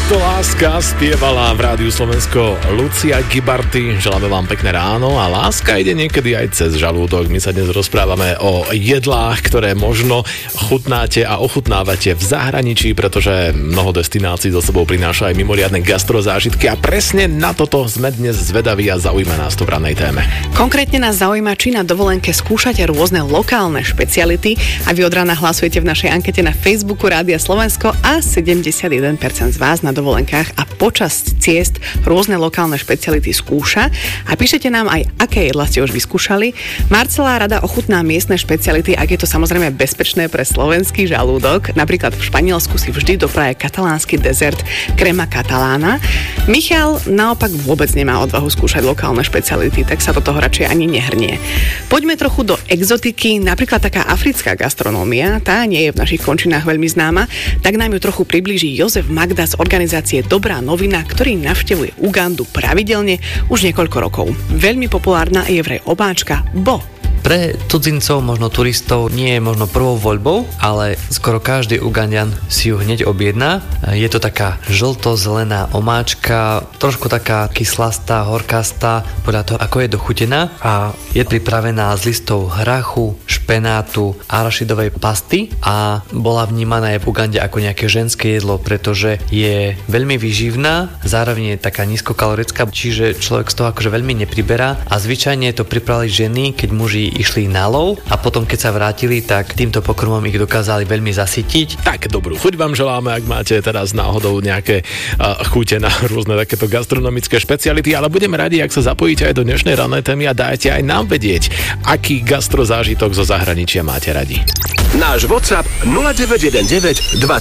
To láska spievala v Rádiu Slovensko Lucia Gibarty. Želáme vám pekné ráno a láska ide niekedy aj cez žalúdok. My sa dnes rozprávame o jedlách, ktoré možno chutnáte a ochutnávate v zahraničí, pretože mnoho destinácií so sebou prináša aj mimoriadne gastrozážitky a presne na toto sme dnes zvedaví a zaujíma nás to v ranej téme. Konkrétne nás zaujíma, či na dovolenke skúšate rôzne lokálne špeciality a vy od rána hlasujete v našej ankete na Facebooku Rádia Slovensko a 71% z vás na dovolenkách a počas ciest rôzne lokálne špeciality skúša a píšete nám aj, aké jedlá ste už vyskúšali. Marcela rada ochutná miestne špeciality, ak je to samozrejme bezpečné pre slovenský žalúdok. Napríklad v Španielsku si vždy dopraje katalánsky dezert crema catalana. Michal naopak vôbec nemá odvahu skúšať lokálne špeciality, tak sa do toho radšej ani nehrnie. Poďme trochu do exotiky, napríklad taká africká gastronómia, tá nie je v našich končinách veľmi známa, tak nám ju trochu priblíži Jozef Magda z organizácie Dobrá novina, ktorý navštevuje Ugandu pravidelne už niekoľko rokov. Veľmi populárna je vraj obáčka Bo. Pre cudzincov, možno turistov, nie je možno prvou voľbou, ale skoro každý Ugandian si ju hneď objedná. Je to taká žlto-zelená omáčka, trošku taká kyslastá, horkastá, podľa toho, ako je dochutená a je pripravená z listov hrachu, špenátu, arašidovej pasty a bola vnímaná aj v Ugande ako nejaké ženské jedlo, pretože je veľmi výživná, zároveň je taká nízkokalorická, čiže človek z toho akože veľmi nepriberá a zvyčajne to pripravili ženy, keď muži išli na lov a potom keď sa vrátili, tak týmto pokrmom ich dokázali veľmi zasytiť. Tak dobrú chuť vám želáme, ak máte teraz náhodou nejaké chute na rôzne takéto gastronomické špeciality, ale budeme radi, ak sa zapojíte aj do dnešnej ranej témy a dáte aj nám vedieť, aký gastrozážitok zo zahraničia máte radi. Náš WhatsApp 0919